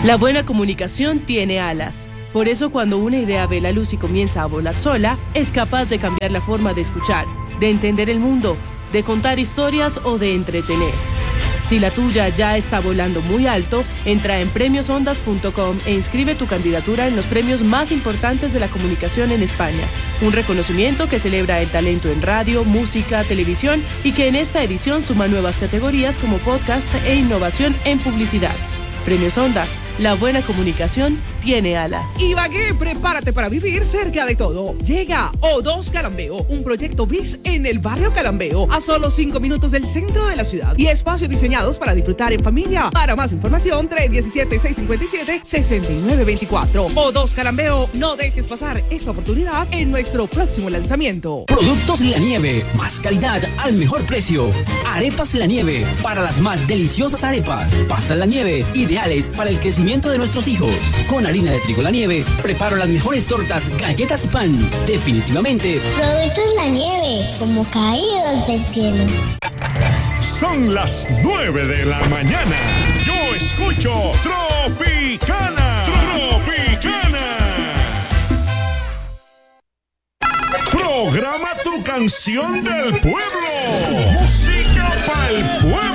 La buena comunicación tiene alas. Por eso cuando una idea ve la luz y comienza a volar sola, es capaz de cambiar la forma de escuchar, de entender el mundo, de contar historias o de entretener. Si la tuya ya está volando muy alto, entra en premiosondas.com e inscribe tu candidatura en los premios más importantes de la comunicación en España. Un reconocimiento que celebra el talento en radio, música, televisión y que en esta edición suma nuevas categorías como podcast e innovación en publicidad. Premios Ondas, la buena comunicación tiene alas. Ibagué, prepárate para vivir cerca de todo. Llega O2 Calambeo, un proyecto BIS en el barrio Calambeo, a solo 5 minutos del centro de la ciudad y espacios diseñados para disfrutar en familia. Para más información, 317-657-6924. O2 Calambeo, no dejes pasar esta oportunidad en nuestro próximo lanzamiento. Productos La Nieve, más calidad al mejor precio. Arepas La Nieve, para las más deliciosas arepas. Pastas La Nieve, ideales para el crecimiento de nuestros hijos. Con harina de trigo La Nieve, preparo las mejores tortas, galletas y pan. Definitivamente. Productos La Nieve, como caídos del cielo. Son las 9 de la mañana. Yo escucho Tropicana. Tropicana. Programa tu canción del pueblo. Música para el pueblo.